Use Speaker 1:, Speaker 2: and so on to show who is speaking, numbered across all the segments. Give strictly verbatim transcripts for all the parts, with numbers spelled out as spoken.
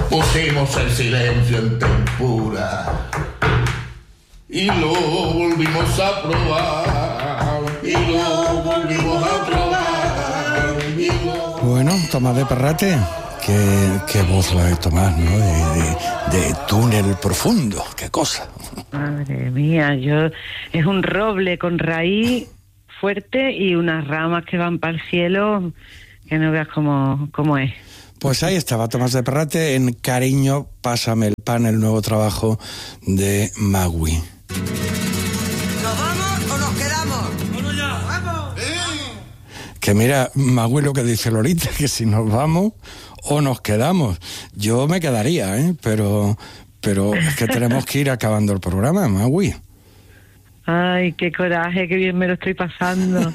Speaker 1: pusimos el silencio en tempura y lo volvimos a probar, y lo volvimos a probar. Y lo...
Speaker 2: Bueno, Tomás de Perrate, qué, qué voz la de Tomás, ¿no? De, de, de túnel profundo, qué cosa.
Speaker 3: Madre mía, yo es un roble con raíz fuerte y unas ramas que van para el cielo, que no veas cómo, cómo es.
Speaker 2: Pues ahí estaba Tomás de Perrate en Cariño, pásame el pan, el nuevo trabajo de Magui.
Speaker 4: ¿Nos vamos o nos quedamos? ¡Vamos ya! ¡Vamos! ¡Eh!
Speaker 2: Que mira, Magui, lo que dice Lorita, que si nos vamos o nos quedamos. Yo me quedaría, ¿eh? Pero, pero es que tenemos que ir acabando el programa, Magui.
Speaker 3: Ay, qué coraje, qué bien me lo estoy pasando.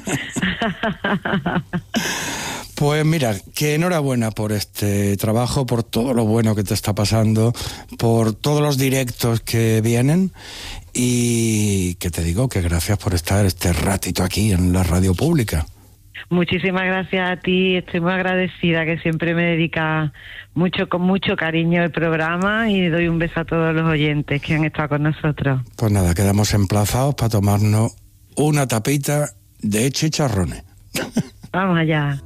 Speaker 2: Pues mira, que enhorabuena por este trabajo, por todo lo bueno que te está pasando, por todos los directos que vienen y que te digo que gracias por estar este ratito aquí en la radio pública.
Speaker 3: Muchísimas gracias a ti, estoy muy agradecida que siempre me dedicas mucho, con mucho cariño el programa y doy un beso a todos los oyentes que han estado con nosotros.
Speaker 2: Pues nada, quedamos emplazados para tomarnos una tapita de chicharrones.
Speaker 3: Vamos allá.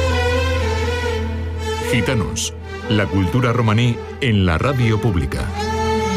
Speaker 5: Gitanos, la cultura romaní en la radio pública.